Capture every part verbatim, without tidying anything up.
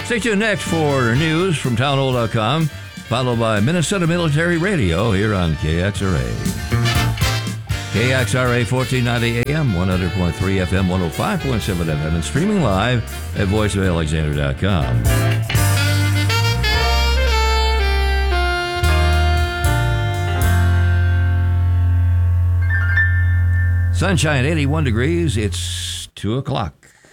Stay tuned next for news from town hall dot com, followed by Minnesota Military Radio here on K X R A. K X R A fourteen ninety A M, one hundred point three F M, one oh five point seven F M, and streaming live at voice of alexander dot com. Sunshine, eighty-one degrees. It's two o'clock.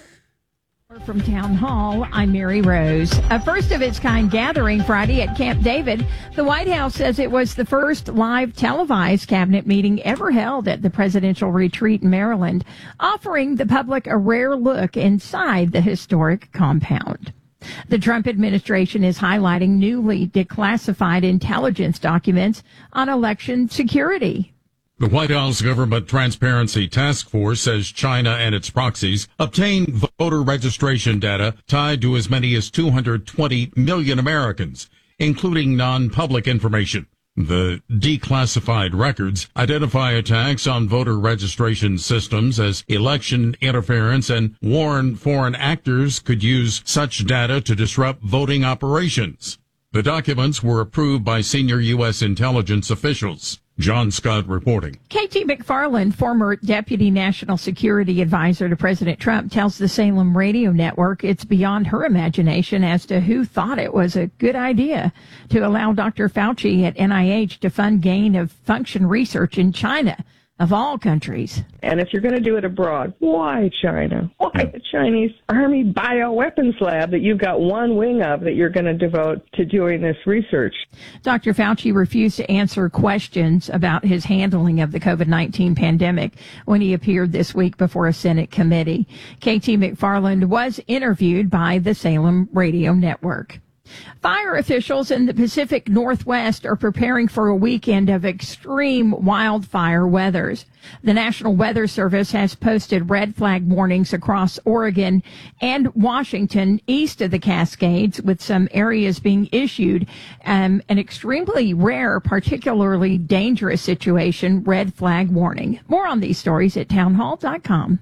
From Town Hall, I'm Mary Rose. A first-of-its-kind gathering Friday at Camp David. The White House says it was the first live televised cabinet meeting ever held at the presidential retreat in Maryland, offering the public a rare look inside the historic compound. The Trump administration is highlighting newly declassified intelligence documents on election security. The White House Government Transparency Task Force says China and its proxies obtained voter registration data tied to as many as two hundred twenty million Americans, including non-public information. The declassified records identify attacks on voter registration systems as election interference and warn foreign actors could use such data to disrupt voting operations. The documents were approved by senior U S intelligence officials. John Scott reporting. K T McFarland, former Deputy National Security Advisor to President Trump, tells the Salem Radio Network it's beyond her imagination as to who thought it was a good idea to allow Doctor Fauci at N I H to fund gain-of-function research in China, of all countries. And if you're going to do it abroad, why China? Why the Chinese Army bioweapons lab that you've got one wing of that you're going to devote to doing this research? Doctor Fauci refused to answer questions about his handling of the COVID nineteen pandemic when he appeared this week before a Senate committee. K T McFarland was interviewed by the Salem Radio Network. Fire officials in the Pacific Northwest are preparing for a weekend of extreme wildfire weathers. The National Weather Service has posted red flag warnings across Oregon and Washington east of the Cascades, with some areas being issued um, an extremely rare, particularly dangerous situation red flag warning. More on these stories at town hall dot com.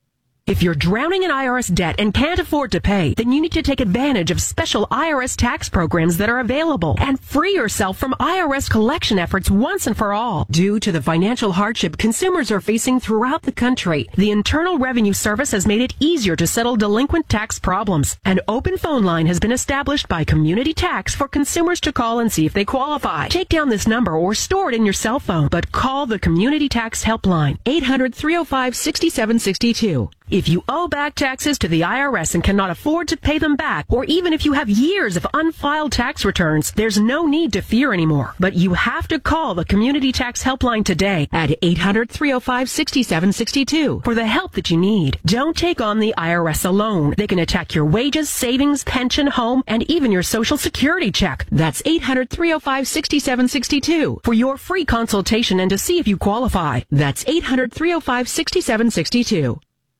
If you're drowning in I R S debt and can't afford to pay, then you need to take advantage of special I R S tax programs that are available and free yourself from I R S collection efforts once and for all. Due to the financial hardship consumers are facing throughout the country, the Internal Revenue Service has made it easier to settle delinquent tax problems. An open phone line has been established by Community Tax for consumers to call and see if they qualify. Take down this number or store it in your cell phone, but call the Community Tax Helpline, eight hundred, three oh five, six seven six two. If you owe back taxes to the I R S and cannot afford to pay them back, or even if you have years of unfiled tax returns, there's no need to fear anymore. But you have to call the Community Tax Helpline today at eight hundred, three oh five, six seven six two for the help that you need. Don't take on the I R S alone. They can attack your wages, savings, pension, home, and even your Social Security check. That's eight hundred, three oh five, six seven six two for your free consultation and to see if you qualify. That's eight hundred, three oh five, six seven six two.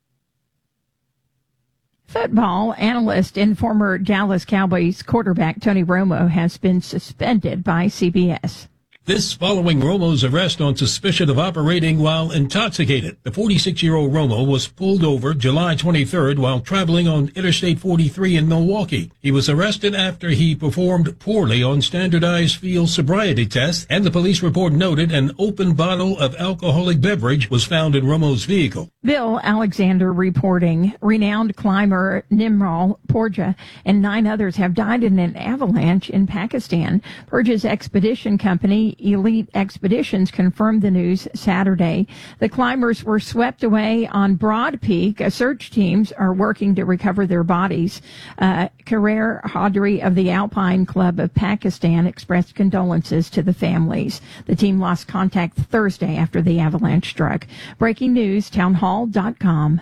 Football analyst and former Dallas Cowboys quarterback Tony Romo has been suspended by C B S. This following Romo's arrest on suspicion of operating while intoxicated. The forty-six-year-old Romo was pulled over July twenty-third while traveling on Interstate forty-three in Milwaukee. He was arrested after he performed poorly on standardized field sobriety tests, and the police report noted an open bottle of alcoholic beverage was found in Romo's vehicle. Bill Alexander reporting renowned climber Nimrol Porja and nine others have died in an avalanche in Pakistan. Porja's expedition company, Elite Expeditions, confirmed the news Saturday. The climbers were swept away on Broad Peak. Search teams are working to recover their bodies. Uh, Karer Hadri of the Alpine Club of Pakistan expressed condolences to the families. The team lost contact Thursday after the avalanche struck. Breaking news, town hall dot com.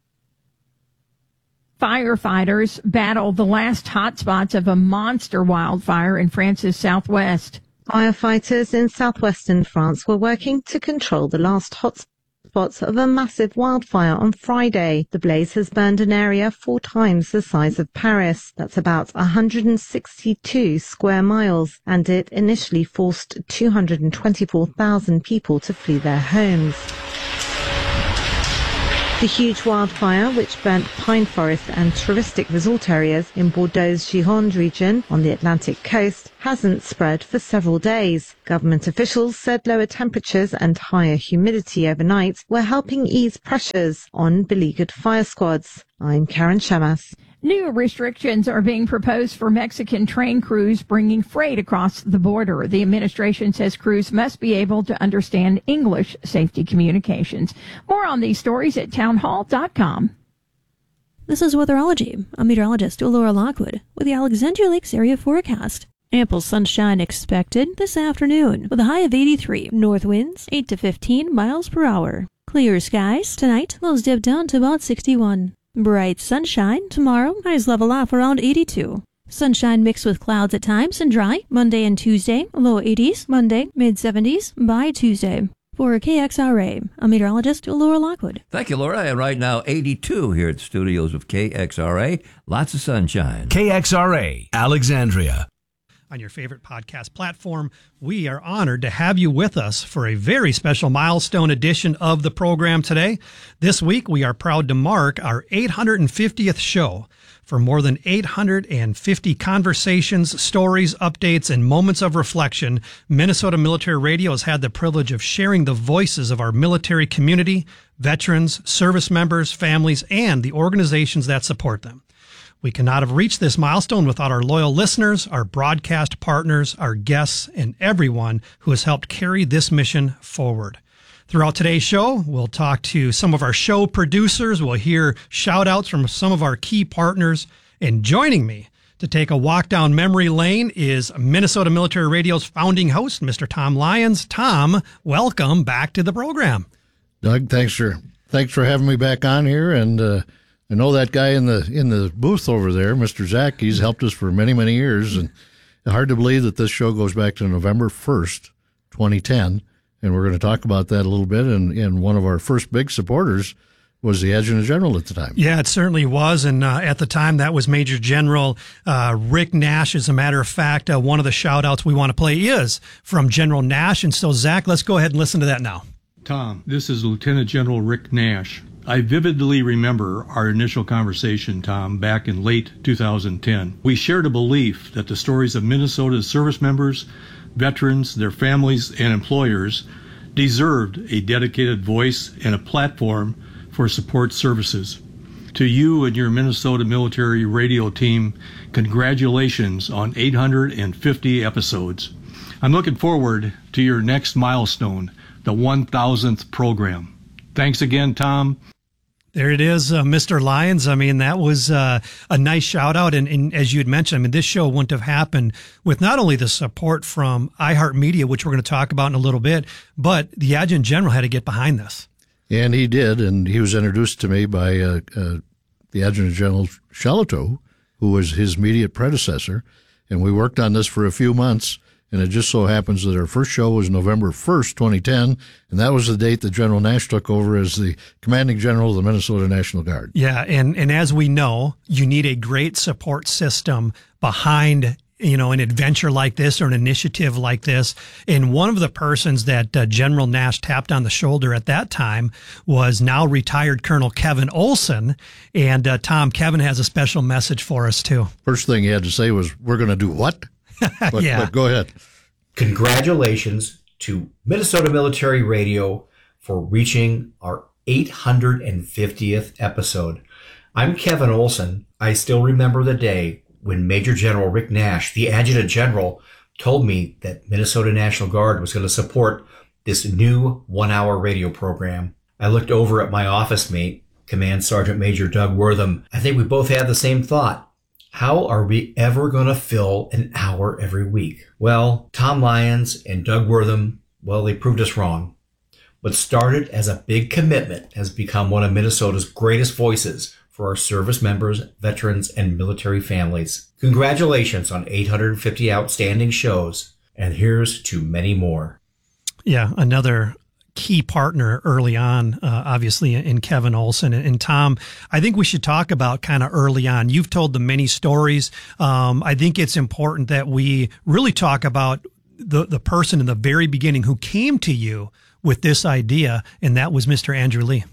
Firefighters battle the last hotspots of a monster wildfire in France's southwest. Firefighters in southwestern France were working to control the last hotspots of a massive wildfire on Friday. The blaze has burned an area four times the size of Paris. That's about one hundred sixty-two square miles, and it initially forced two hundred twenty-four thousand people to flee their homes. The huge wildfire, which burnt pine forest and touristic resort areas in Bordeaux's Gironde region on the Atlantic coast, hasn't spread for several days. Government officials said lower temperatures and higher humidity overnight were helping ease pressures on beleaguered fire squads. I'm Karen Shamas. New restrictions are being proposed for Mexican train crews bringing freight across the border. The administration says crews must be able to understand English safety communications. More on these stories at townhall dot com. This is Weatherology. I'm meteorologist Laura Lockwood with the Alexandria Lakes area forecast. Ample sunshine expected this afternoon with a high of eighty-three. North winds eight to fifteen miles per hour. Clear skies tonight. Lows dip down to about sixty-one. Bright sunshine tomorrow, highs level off around eighty-two. Sunshine mixed with clouds at times and dry Monday and Tuesday, low eighties, Monday, mid seventies by Tuesday. For K X R A, I'm meteorologist Laura Lockwood. Thank you, Laura. And right now, eighty-two here at the studios of K X R A. Lots of sunshine. K X R A, Alexandria. On your favorite podcast platform, we are honored to have you with us for a very special milestone edition of the program today. This week, we are proud to mark our eight hundred fiftieth show. For more than eight hundred fifty conversations, stories, updates, and moments of reflection, Minnesota Military Radio has had the privilege of sharing the voices of our military community, veterans, service members, families, and the organizations that support them. We cannot have reached this milestone without our loyal listeners, our broadcast partners, our guests, and everyone who has helped carry this mission forward. Throughout today's show, we'll talk to some of our show producers. We'll hear shout outs from some of our key partners. And joining me to take a walk down memory lane is Minnesota Military Radio's founding host, Mister Tom Lyons. Tom, welcome back to the program. Doug, thanks for thanks for having me back on here. And uh, I know that guy in the in the booth over there, Mister Zach. He's helped us for many, many years. And it's hard to believe that this show goes back to November first, twenty ten. And we're going to talk about that a little bit. And, and one of our first big supporters was the Adjutant General at the time. Yeah, it certainly was. And uh, at the time, that was Major General uh, Rick Nash. As a matter of fact, uh, one of the shout-outs we want to play is from General Nash. And so, Zach, let's go ahead and listen to that now. Tom, this is Lieutenant General Rick Nash. I vividly remember our initial conversation, Tom, back in late two thousand ten. We shared a belief that the stories of Minnesota's service members, veterans, their families, and employers deserved a dedicated voice and a platform for support services. To you and your Minnesota Military Radio team, congratulations on eight hundred fifty episodes. I'm looking forward to your next milestone, the one thousandth program. Thanks again, Tom. There it is, uh, Mister Lyons. I mean, that was uh, a nice shout out. And, and as you had mentioned, I mean, this show wouldn't have happened with not only the support from iHeartMedia, which we're going to talk about in a little bit, but the Adjutant General had to get behind this. And he did. And he was introduced to me by uh, uh, the Adjutant General Shalato, who was his immediate predecessor. And we worked on this for a few months. And it just so happens that our first show was November first, twenty ten, and that was the date that General Nash took over as the commanding general of the Minnesota National Guard. Yeah, and, and as we know, you need a great support system behind, you know, an adventure like this or an initiative like this. And one of the persons that uh, General Nash tapped on the shoulder at that time was now retired Colonel Kevin Olson. And uh, Tom, Kevin has a special message for us, too. First thing he had to say was, we're going to do what? But, yeah. but go ahead. Congratulations to Minnesota Military Radio for reaching our eight hundred fiftieth episode. I'm Kevin Olson. I still remember the day when Major General Rick Nash, the Adjutant General, told me that Minnesota National Guard was going to support this new one-hour radio program. I looked over at my office mate, Command Sergeant Major Doug Wortham. I think we both had the same thought. How are we ever going to fill an hour every week? Well, Tom Lyons and Doug Wortham, well, they proved us wrong. What started as a big commitment has become one of Minnesota's greatest voices for our service members, veterans, and military families. Congratulations on eight hundred fifty outstanding shows, and here's to many more. Yeah, another key partner early on, uh, obviously, in Kevin Olson. And, and Tom, I think we should talk about kind of early on. You've told the many stories. Um, I think it's important that we really talk about the, the person in the very beginning who came to you with this idea, and that was Mister Andrew Lee.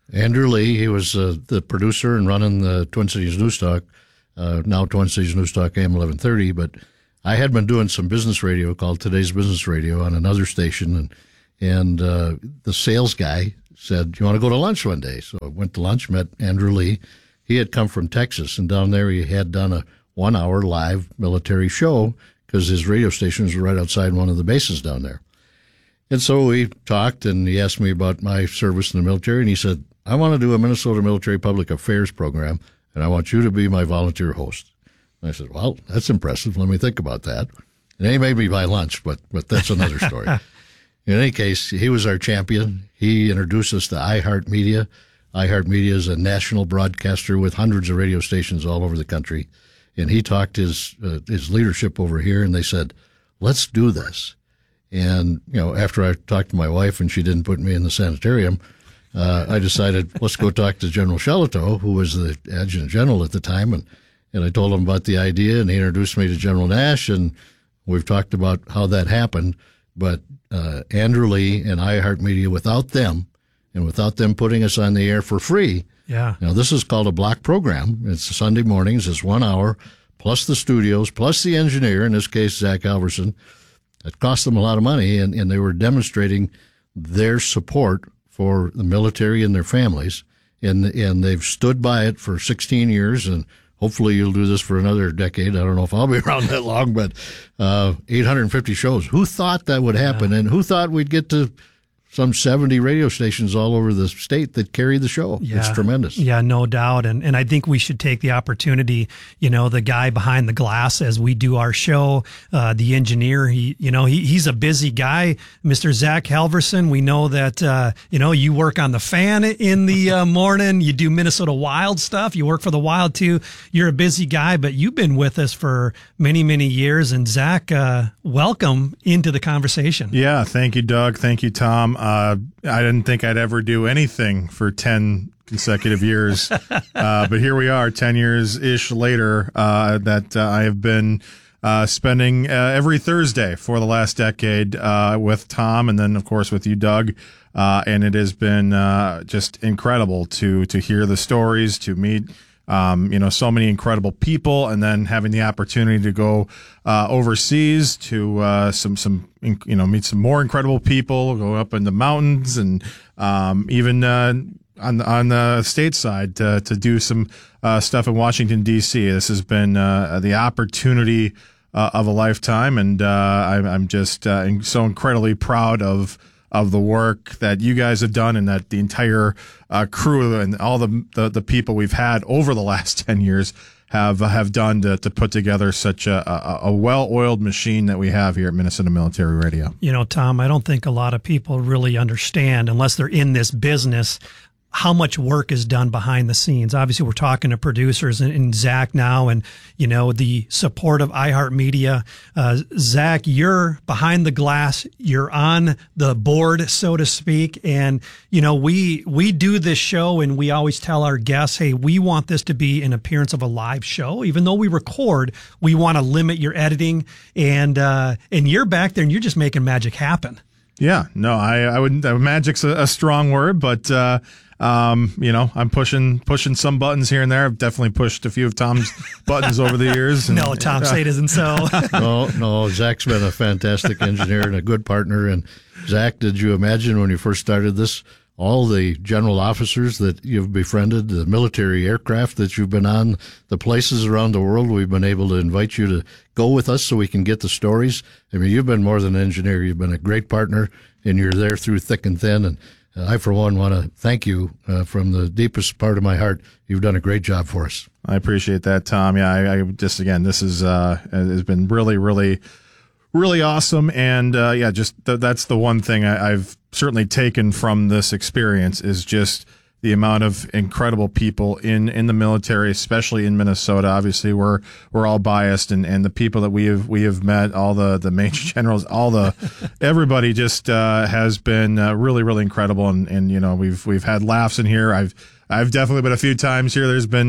Andrew Lee, he was uh, the producer and running the Twin Cities News Talk, uh, now Twin Cities News Talk A M eleven thirty, but I had been doing some business radio called Today's Business Radio on another station, and and uh, the sales guy said, you want to go to lunch one day? So I went to lunch, met Andrew Lee. He had come from Texas, and down there he had done a one-hour live military show because his radio station was right outside one of the bases down there. And so we talked, and he asked me about my service in the military, and he said, I want to do a Minnesota Military Public Affairs program, and I want you to be my volunteer host. And I said, well, that's impressive. Let me think about that. And he made me buy lunch, but but that's another story. In any case, he was our champion. He introduced us to iHeartMedia. iHeartMedia is a national broadcaster with hundreds of radio stations all over the country. And he talked his uh, his leadership over here, and they said, let's do this. And, you know, after I talked to my wife and she didn't put me in the sanitarium, uh, I decided, let's go talk to General Shelito, who was the adjutant general at the time. And, and I told him about the idea, and he introduced me to General Nash, and we've talked about how that happened. But uh, Andrew Lee and iHeartMedia, without them, and without them putting us on the air for free, yeah. Now, this is called a block program. It's Sunday mornings. It's one hour, plus the studios, plus the engineer, in this case, Zach Halverson. It cost them a lot of money, and, and they were demonstrating their support for the military and their families. And, and they've stood by it for sixteen years, and hopefully you'll do this for another decade. I don't know if I'll be around that long, but uh, eight hundred fifty shows. Who thought that would happen? Yeah. And who thought we'd get to some seventy radio stations all over the state that carry the show? Yeah. It's tremendous. Yeah, no doubt. And and I think we should take the opportunity, you know, the guy behind the glass as we do our show, uh, the engineer, he, you know, he, he's a busy guy. Mister Zach Halverson, we know that, uh, you know, you work on the fan in the uh, morning, you do Minnesota Wild stuff, you work for the Wild too. You're a busy guy, but you've been with us for many, many years. And Zach, uh, welcome into the conversation. Yeah, thank you, Doug. Thank you, Tom. Uh, I didn't think I'd ever do anything for ten consecutive years, uh, but here we are, ten years ish later. Uh, that uh, I have been uh, spending uh, every Thursday for the last decade uh, with Tom, and then of course with you, Doug. Uh, and it has been uh, just incredible to to hear the stories, to meet. Um, you know, so many incredible people, and then having the opportunity to go uh, overseas to uh, some, some, you know, meet some more incredible people, go up in the mountains, and um, even uh, on the, on the state side to, to do some uh, stuff in Washington, D C. This has been uh, the opportunity uh, of a lifetime, and uh, I'm, I'm just uh, so incredibly proud of. of the work that you guys have done, and that the entire uh, crew and all the, the the people we've had over the last ten years have uh, have done to, to put together such a, a, a well-oiled machine that we have here at Minnesota Military Radio. You know, Tom, I don't think a lot of people really understand, unless they're in this business, how much work is done behind the scenes. Obviously, we're talking to producers and, and Zach now, and, you know, the support of iHeartMedia. Uh, Zach, you're behind the glass. You're on the board, so to speak. And, you know, we, we do this show, and we always tell our guests, hey, we want this to be an appearance of a live show. Even though we record, we want to limit your editing. And, uh, and you're back there and you're just making magic happen. Yeah, no, I, I wouldn't, uh, magic's a, a strong word, but, uh, Um, you know, I'm pushing pushing some buttons here and there. I've definitely pushed a few of Tom's buttons over the years. And, no, Tom, uh, say it isn't so. no, no, Zach's been a fantastic engineer and a good partner. And Zach, did you imagine when you first started this, all the general officers that you've befriended, the military aircraft that you've been on, the places around the world we've been able to invite you to go with us so we can get the stories? I mean, you've been more than an engineer. You've been a great partner, and you're there through thick and thin. And I, for one, want to thank you uh, from the deepest part of my heart. You've done a great job for us. I appreciate that, Tom. Yeah, I, I just, again, this is, uh, has been really, really, really awesome. And, uh, yeah, just th- that's the one thing I, I've certainly taken from this experience is just the amount of incredible people in, in the military, especially in Minnesota. Obviously, we're we're all biased, and, and the people that we have we have met, all the, the major generals, all the everybody just uh, has been uh, really really incredible. And, and you know we've we've had laughs in here. I've I've definitely been a few times here. There's been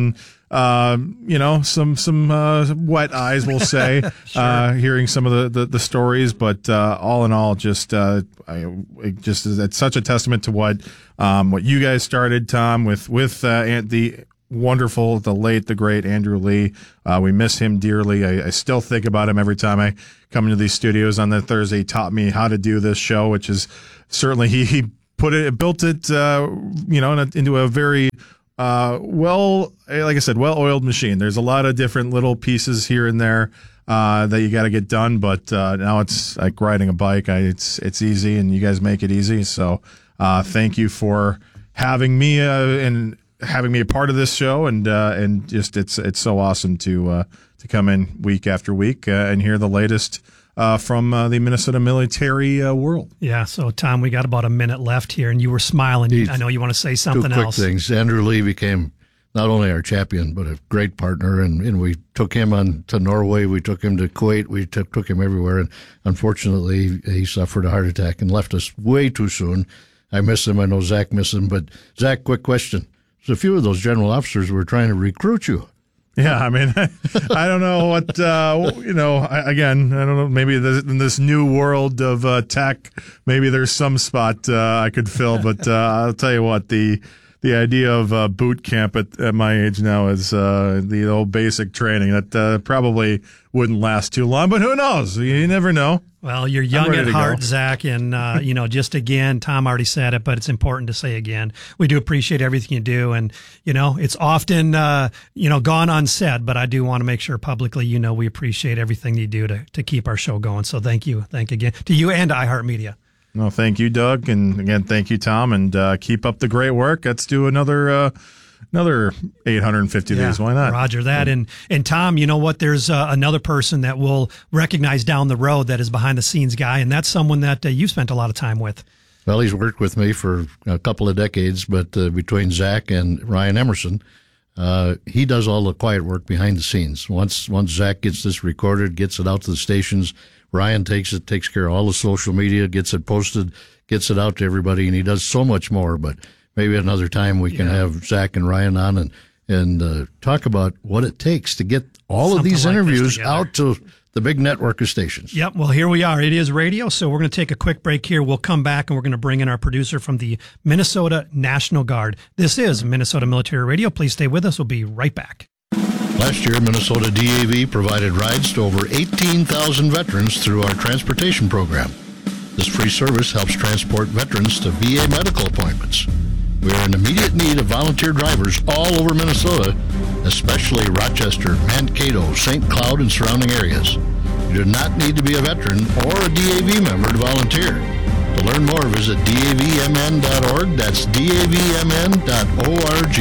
uh, you know, some some uh, wet eyes, we'll say, sure. uh, hearing some of the, the, the stories. But uh, all in all, just uh, I, it just it's such a testament to what um, what you guys started, Tom, with with uh, the wonderful, the late, the great Andrew Lee. Uh, we miss him dearly. I, I still think about him every time I come into these studios on the Thursday. He taught me how to do this show, which is certainly he he put it, built it, uh, you know, in a, into a very Uh, well, like I said, well-oiled machine. There's a lot of different little pieces here and there uh, that you got to get done, but uh, now it's like riding a bike. I, it's it's easy, and you guys make it easy. So uh, thank you for having me uh, and having me a part of this show, and uh, and just it's it's so awesome to uh, to come in week after week uh, and hear the latest Uh, from uh, the Minnesota military uh, world. Yeah, so Tom, we got about a minute left here, and you were smiling. He's, I know you want to say something two quick else. Things. Andrew Lee became not only our champion, but a great partner, and, and we took him on to Norway, we took him to Kuwait, we took, took him everywhere, and unfortunately, he suffered a heart attack and left us way too soon. I miss him. I know Zach misses him, but Zach, quick question. There's a few of those general officers were trying to recruit you. Yeah, I mean, I don't know what, uh, you know, I, again, I don't know, maybe this, in this new world of uh, tech, maybe there's some spot uh, I could fill, but uh, I'll tell you what, the the idea of uh, boot camp at, at my age now is uh, the old basic training that uh, probably wouldn't last too long, but who knows? You never know. Well, you're young at heart, Zach, and, uh, you know, just again, Tom already said it, but it's important to say again, we do appreciate everything you do, and, you know, it's often, uh, you know, gone unsaid, but I do want to make sure publicly, you know, we appreciate everything you do to, to keep our show going, so thank you, thank you again, to you and iHeartMedia. No, thank you, Doug, and again, thank you, Tom, and uh, keep up the great work. Let's do another uh, another eight hundred fifty yeah, days. Why not? Roger that. And and Tom, you know what? There's uh, another person that we'll recognize down the road that is behind the scenes guy, and that's someone that uh, you spent a lot of time with. Well, he's worked with me for a couple of decades, but uh, between Zach and Ryan Emerson, uh, he does all the quiet work behind the scenes. Once once Zach gets this recorded, gets it out to the stations, Ryan takes it, takes care of all the social media, gets it posted, gets it out to everybody, and he does so much more. But maybe another time we can yeah. have Zach and Ryan on and and uh, talk about what it takes to get all Something of these like interviews out to the big network of stations. Yep. Well, here we are. It is radio, so we're going to take a quick break here. We'll come back, and we're going to bring in our producer from the Minnesota National Guard. This is Minnesota Military Radio. Please stay with us. We'll be right back. Last year, Minnesota D A V provided rides to over eighteen thousand veterans through our transportation program. This free service helps transport veterans to V A medical appointments. We are in immediate need of volunteer drivers all over Minnesota, especially Rochester, Mankato, Saint Cloud, and surrounding areas. You do not need to be a veteran or a D A V member to volunteer. To learn more, visit D A V M N dot org. That's D A V M N dot org.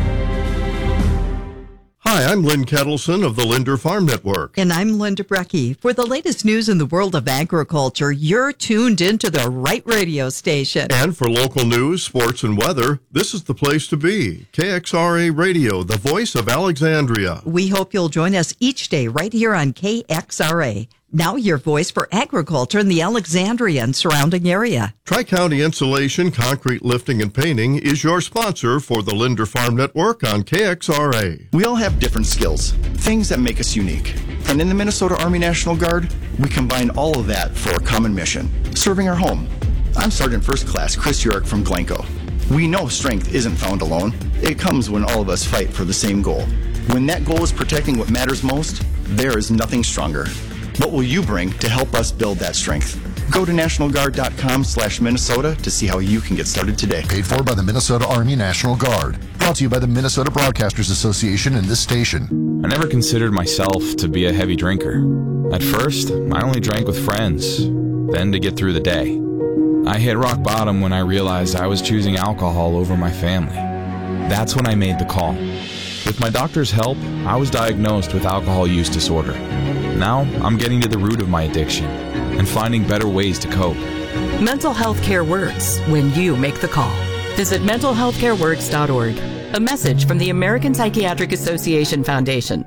Hi, I'm Lynn Kettleson of the Linder Farm Network. And I'm Linda Brecky. For the latest news in the world of agriculture, you're tuned into the right radio station. And for local news, sports, and weather, this is the place to be. K X R A Radio, the voice of Alexandria. We hope you'll join us each day right here on K X R A. Now your voice for agriculture in the Alexandria and surrounding area. Tri-County Insulation, Concrete Lifting and Painting is your sponsor for the Linder Farm Network on K X R A. We all have different skills, things that make us unique. And in the Minnesota Army National Guard, we combine all of that for a common mission, serving our home. I'm Sergeant First Class Chris Yurick from Glencoe. We know strength isn't found alone. It comes when all of us fight for the same goal. When that goal is protecting what matters most, there is nothing stronger. What will you bring to help us build that strength? Go to national guard dot com slash Minnesota to see how you can get started today. Paid for by the Minnesota Army National Guard. Brought to you by the Minnesota Broadcasters Association and this station. I never considered myself to be a heavy drinker. At first, I only drank with friends, then to get through the day. I hit rock bottom when I realized I was choosing alcohol over my family. That's when I made the call. With my doctor's help, I was diagnosed with alcohol use disorder. Now, I'm getting to the root of my addiction and finding better ways to cope. Mental health care works when you make the call. Visit mental health care works dot org. A message from the American Psychiatric Association Foundation.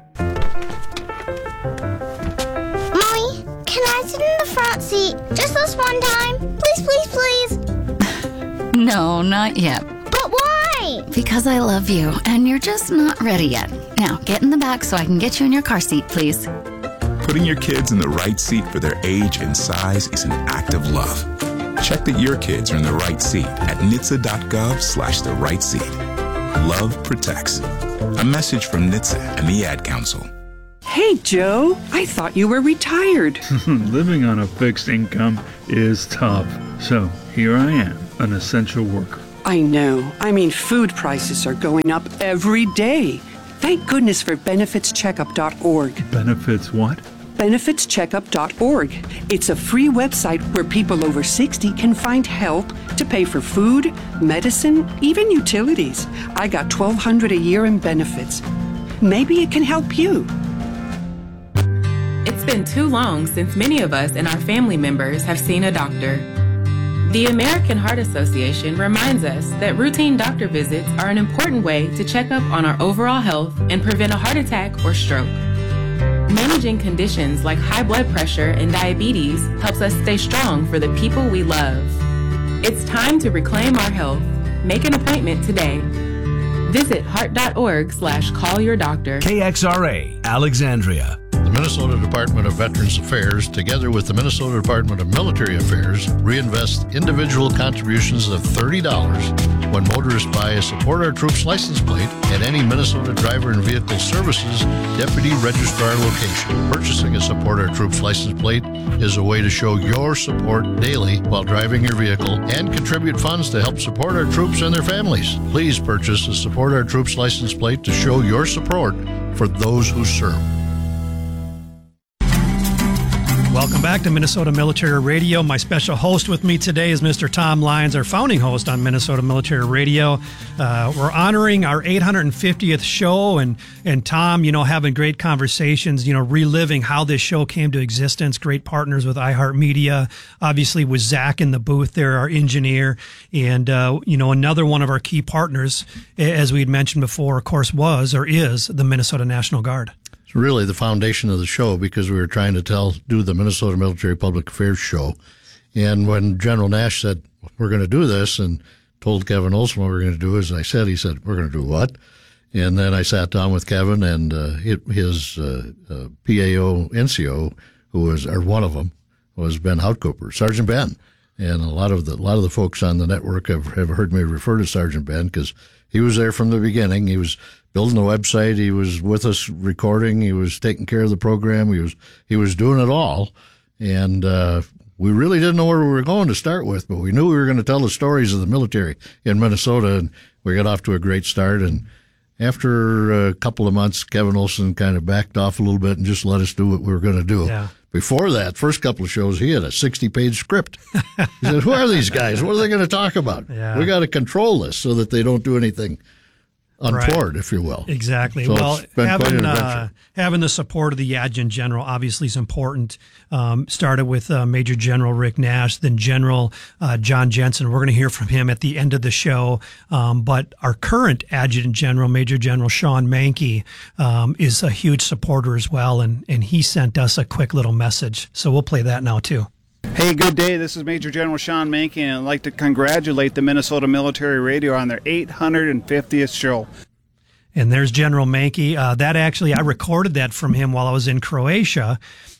Mommy, can I sit in the front seat just this one time? Please, please, please. No, not yet. But why? Because I love you, and you're just not ready yet. Now, get in the back so I can get you in your car seat, please. Putting your kids in the right seat for their age and size is an act of love. Check that your kids are in the right seat at N H T S A dot gov slash the right seat. Love protects. A message from N H T S A and the Ad Council. Hey, Joe, I thought you were retired. Living on a fixed income is tough. So here I am, an essential worker. I know. I mean, food prices are going up every day. Thank goodness for benefits checkup dot org. Benefits what? benefits checkup dot org. It's a free website where people over sixty can find help to pay for food, medicine, even utilities. I got twelve hundred dollars a year in benefits. Maybe it can help you. It's been too long since many of us and our family members have seen a doctor. The American Heart Association reminds us that routine doctor visits are an important way to check up on our overall health and prevent a heart attack or stroke. Managing conditions like high blood pressure and diabetes helps us stay strong for the people we love. It's time to reclaim our health. Make an appointment today. Visit heart.org slash call your doctor. K X R A, Alexandria. The Minnesota Department of Veterans Affairs, together with the Minnesota Department of Military Affairs, reinvest individual contributions of thirty dollars when motorists buy a Support Our Troops license plate at any Minnesota Driver and Vehicle Services Deputy Registrar location. Purchasing a Support Our Troops license plate is a way to show your support daily while driving your vehicle and contribute funds to help support our troops and their families. Please purchase a Support Our Troops license plate to show your support for those who serve. Welcome back to Minnesota Military Radio. My special host with me today is Mister Tom Lyons, our founding host on Minnesota Military Radio. Uh, we're honoring our eight hundred fiftieth show, and and Tom, you know, having great conversations, you know, reliving how this show came to existence. Great partners with iHeartMedia, obviously with Zach in the booth there, our engineer, and uh, you know, another one of our key partners, as we had mentioned before, of course, was or is the Minnesota National Guard. It's really the foundation of the show because we were trying to tell, do the Minnesota Military Public Affairs show. And when General Nash said, we're going to do this, and told Kevin Olson what we we're going to do, as I said, he said, we're going to do what? And then I sat down with Kevin and uh, his uh, uh, P A O N C O, who was, or one of them, was Ben Houtkoper, Sergeant Ben. And a lot of the, a lot of the folks on the network have, have heard me refer to Sergeant Ben because he was there from the beginning. He was building the website. He was with us recording. He was taking care of the program. He was he was doing it all. And uh, we really didn't know where we were going to start with, but we knew we were going to tell the stories of the military in Minnesota, and we got off to a great start. And after a couple of months, Kevin Olson kind of backed off a little bit and just let us do what we were going to do. Yeah. Before that, first couple of shows, he had a sixty-page script. He said, who are these guys? What are they going to talk about? Yeah. We got to control this so that they don't do anything untoward, right. if you will. Exactly. So well, it's been quite having an uh, adventure. having the support of the Adjutant General obviously is important. Um, started with uh, Major General Rick Nash, then General uh, John Jensen. We're going to hear from him at the end of the show. Um, but our current Adjutant General, Major General Sean Mankey, um, is a huge supporter as well, and and he sent us a quick little message. So we'll play that now too. Hey, good day. This is Major General Sean Mankey, and I'd like to congratulate the Minnesota Military Radio on their eight hundred fiftieth show. And there's General Mankey. Uh, that actually, I recorded that from him while I was in Croatia.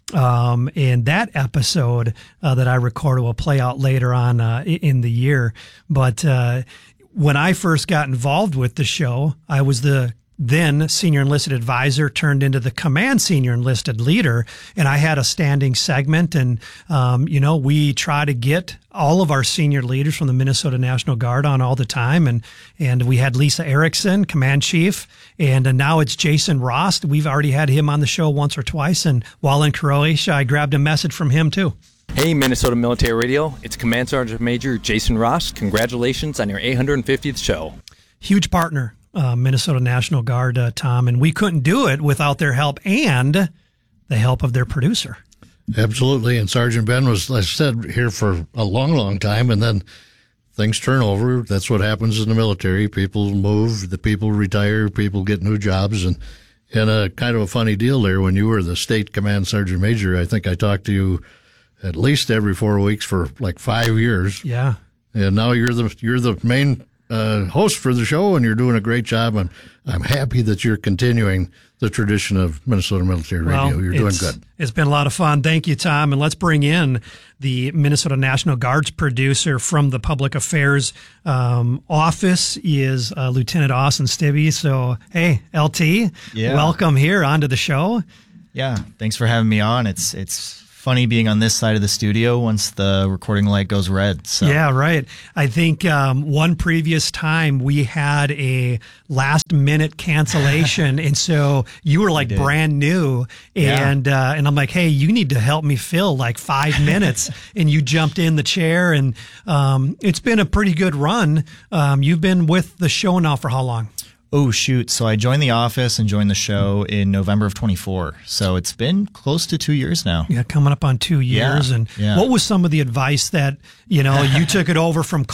Um, and that episode uh, that I recorded will play out later on uh, in the year. But uh, when I first got involved with the show, I was the then senior enlisted advisor turned into the command senior enlisted leader. And I had a standing segment. And, um, you know, we try to get all of our senior leaders from the Minnesota National Guard on all the time. And, and we had Lisa Erickson, command chief. And uh, now it's Jason Rost. We've already had him on the show once or twice. And while in Croatia, I grabbed a message from him too. Hey, Minnesota Military Radio. It's Command Sergeant Major Jason Rost. Congratulations on your eight hundred fiftieth show. Huge partner. Uh, Minnesota National Guard, uh, Tom, and we couldn't do it without their help and the help of their producer. Absolutely, and Sergeant Ben was, like I said, here for a long, long time, and then things turn over. That's what happens in the military. People move, the people retire, people get new jobs, and and a kind of a funny deal there. When you were the state command sergeant major, I think I talked to you at least every four weeks for like five years. Yeah, and now you're the you're the main uh, host for the show, and you're doing a great job. I'm I'm happy that you're continuing the tradition of Minnesota Military Well, Radio. You're doing it's- good. It's been a lot of fun. Thank you, Tom. And let's bring in the Minnesota National Guard's producer from the Public Affairs um, office is uh, Lieutenant Austin Stibbe. So, hey, L T, Yeah. welcome here onto the show. Yeah, thanks for having me on. It's it's funny being on this side of the studio once the recording light goes red. So Yeah, right. I think um, one previous time we had a last minute cancellation, and so you were like did. brand new, Yeah. and uh, and I'm like, hey, you need to help me fill like five minutes, and you jumped in the chair, and um, it's been a pretty good run. Um, you've been with the show now for how long? Oh shoot! So I joined the office and joined the show in November of twenty-four. So it's been close to two years now. Yeah, coming up on two years. Yeah, and yeah. what was some of the advice that, you know, you took it over from